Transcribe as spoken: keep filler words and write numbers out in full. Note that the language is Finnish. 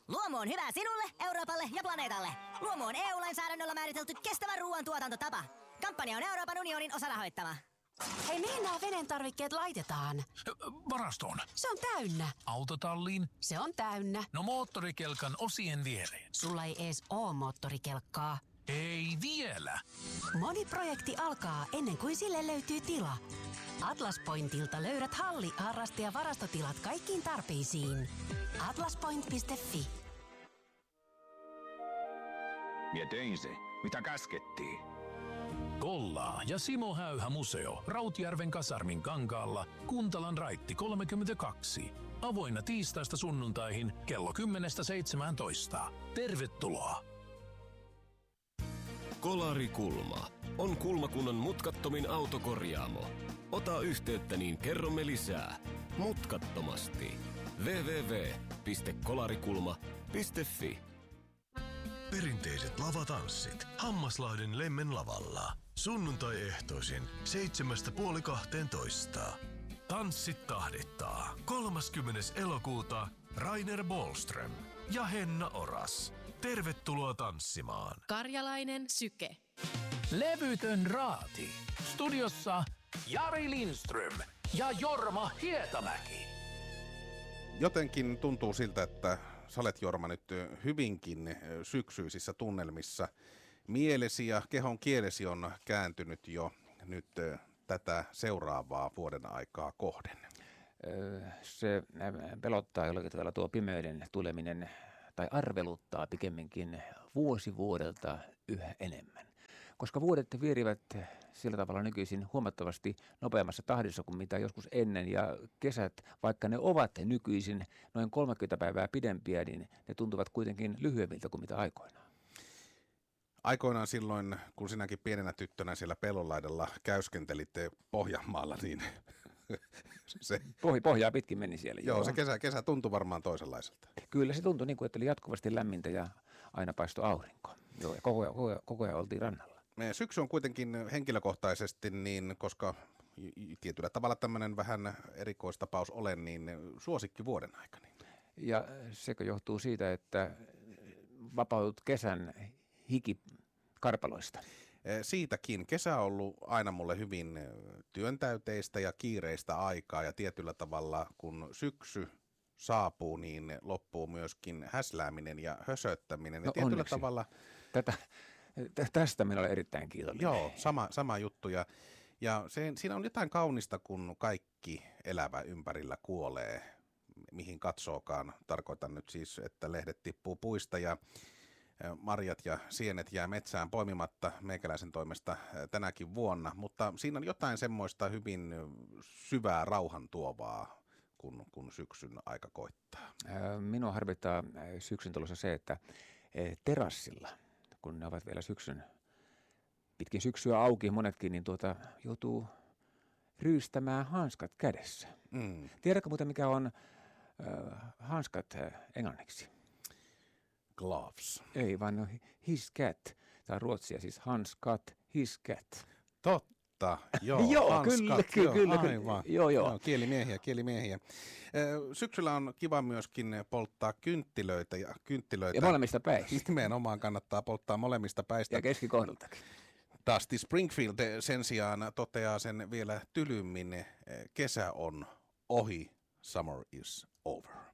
Luomu on hyvä sinulle, Euroopalle ja planeetalle. Luomu on E U-lainsäädännöllä määritelty kestävä ruoantuotantotapa. Kampanja on Euroopan unionin osarahoittama. Hei, mihin nämä veden tarvikkeet laitetaan? Varastoon. Se on täynnä. Autotalliin. Se on täynnä. No moottorikelkan osien viereen. Sulla ei ees oo moottorikelkkaa. Ei vielä. Moni projekti alkaa ennen kuin sille löytyy tila. Atlas Pointilta löydät halli-, harraste- ja varastotilat kaikkiin tarpeisiin. atlaspoint piste fi. Mie tein se, mitä käskettiin. Kollaa ja Simo Häyhä museo Rautjärven kasarmin kankaalla, Kuntalan raitti kolmekymmentäkaksi. Avoinna tiistaista sunnuntaihin kello kymmenestä seitsemääntoista. Tervetuloa! Kolarikulma on Kulmakunnan mutkattomin autokorjaamo. Ota yhteyttä, niin kerromme lisää. Mutkattomasti. double-u double-u double-u piste kolarikulma piste fi. Perinteisät lavatanssit Hammaslahden Lemmen lavalla. Sunnuntai-ehtoisin seitsemästä puoli kahteentoista. Tanssit tahdittaa. kolmaskymmenes elokuuta Rainer Bohlström ja Henna Oras. Tervetuloa tanssimaan. Karjalainen Syke. Levytön raati. Studiossa Jari Lindström ja Jorma Hietamäki. Jotenkin tuntuu siltä, että sä olet, Jorma, nyt hyvinkin syksyisissä tunnelmissa. Mielesi ja kehon kielesi on kääntynyt jo nyt tätä seuraavaa vuoden aikaa kohden. Se pelottaa jollakin tavalla tuo pimeyden tuleminen, tai arveluttaa pikemminkin vuosi vuodelta yhä enemmän. Koska vuodet vierivät sillä tavalla nykyisin huomattavasti nopeammassa tahdissa kuin mitä joskus ennen. Ja kesät, vaikka ne ovat nykyisin noin kolmekymmentä päivää pidempiä, niin ne tuntuvat kuitenkin lyhyemmiltä kuin mitä aikoinaan. Aikoinaan silloin, kun sinäkin pienenä tyttönä siellä pellonlaidalla käyskentelitte Pohjanmaalla, niin se... Pohj- pohjaa pitkin meni siellä. Joo, joo. se kesä, kesä tuntui varmaan toisenlaiselta. Kyllä se tuntui niin kuin, että oli jatkuvasti lämmintä ja aina paistoi aurinko. Joo, ja koko ajan, koko ajan, koko ajan oltiin rannalla. Syksy on kuitenkin henkilökohtaisesti, niin koska tietyllä tavalla tämmöinen vähän erikoistapaus olen, niin suosikki vuoden aikani. Ja sekö johtuu siitä, että vapaudut kesän hikikarpaloista? Siitäkin. Kesä on ollut aina mulle hyvin työntäyteistä ja kiireistä aikaa, ja tietyllä tavalla kun syksy saapuu, niin loppuu myöskin häslääminen ja hösöttäminen. Ja no tietyllä onneksi. tavalla... Tätä, tästä minä olen erittäin kiitollinen. Joo, sama, sama juttu. Ja, ja se, siinä on jotain kaunista, kun kaikki elävä ympärillä kuolee, mihin katsookaan. Tarkoitan nyt siis, että lehdet tippuu puista ja marjat ja sienet jää metsään poimimatta meikäläisen toimesta tänäkin vuonna. Mutta siinä on jotain semmoista hyvin syvää rauhan tuovaa, kun, kun syksyn aika koittaa. Minua harvittaa syksyn tulossa se, että terassilla, kun ne ovat vielä syksyn, pitkin syksyä auki monetkin, niin tuota, joutuu ryystämään hanskat kädessä. Mm. Tiedätkö muuten, mikä on äh, hanskat äh, englanniksi? Gloves. Ei, vaan no, his cat. Tämä on ruotsia, siis hanskat, his cat. Totta, joo. joo, hanskat, kyllä, joo, kyllä, aivan. Joo, joo. joo, kielimiehiä, kielimiehiä. Syksyllä on kiva myöskin polttaa kynttilöitä ja kynttilöitä. Ja molemmista päistä. Nimenomaan kannattaa polttaa molemmista päistä. Ja keskikohdaltakin. Dusty Springfield sen sijaan toteaa sen vielä tylymmin. Kesä on ohi, summer is over.